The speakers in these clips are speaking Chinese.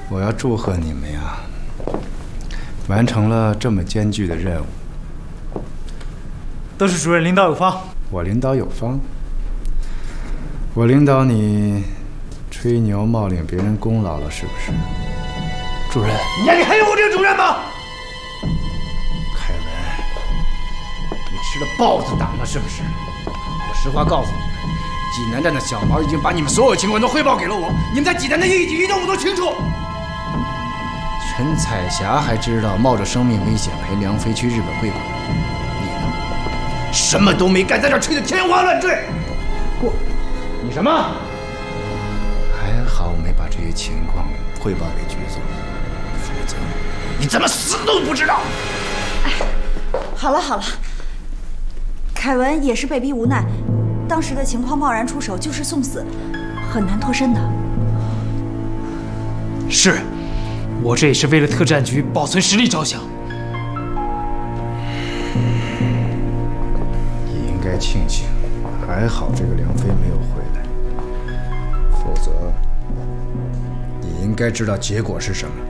我要祝贺你们呀，完成了这么艰巨的任务。 都是主任领导有方。 我领导有方，我领导你吹牛冒领别人功劳了，是不是？ 主任， 你眼里还有我这个主任吗？ 凯文，你吃了豹子胆了是不是？我实话告诉你们，济南站的小毛已经把你们所有情况都汇报给了我，你们在济南的一举一动我都清楚。陈彩霞还知道冒着生命危险陪梁飞去日本会馆，你呢？什么都没干，在这吹得天花乱坠。你什么？还好没把这些情况汇报给局座，否则你怎么死都不知道。 哎，好了好了，凯文也是被逼无奈，当时的情况贸然出手就是送死，很难脱身的。 是，我这也是为了特战局保存实力着想。 你应该庆幸，还好这个梁飞没有回来，否则你应该知道结果是什么。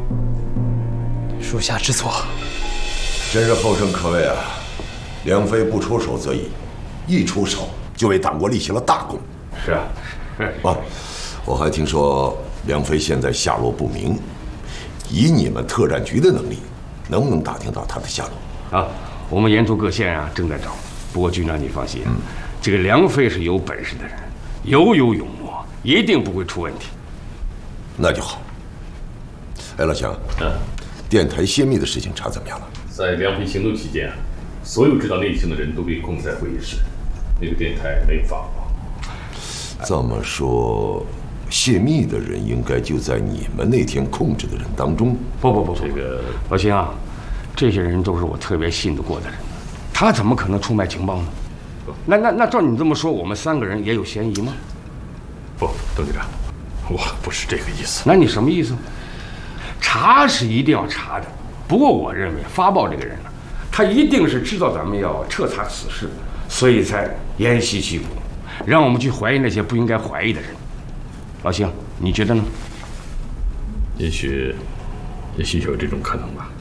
属下知错。 真是后生可畏啊！梁飞不出手则已，一出手就为党国立起了大功。 是啊， 我还听说梁飞现在下落不明，以你们特战局的能力，能不能打听到他的下落？ 啊，我们沿途各县啊正在找。不过军长你放心，这个梁飞是有本事的人，有勇谋，一定不会出问题。 那就好。哎，老乡，电台泄密的事情查怎么样了？ 在梁飞行动期间，所有知道内情的人都被控在会议室，那个电台没有发过。 这么说，泄密的人应该就在你们那天控制的人当中。 不，这个老秦啊，这些人都是我特别信得过的人，他怎么可能出卖情报呢？那照你这么说，我们3个人也有嫌疑吗？ 不，邓局长，我不是这个意思。 那你什么意思？查是一定要查的，不过我认为发报这个人呢，他一定是知道咱们要彻查此事，所以才沿袭其鼓，让我们去怀疑那些不应该怀疑的人。老邢，你觉得呢？ 也许有这种可能吧。